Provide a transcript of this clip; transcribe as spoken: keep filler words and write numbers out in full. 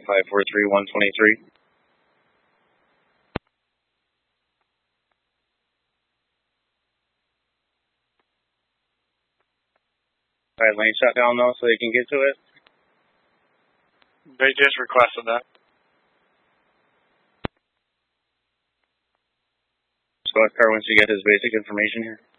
five four three one two three. Alright, lane shut down though so they can get to it. They just requested that. Squad car once you get his basic information here.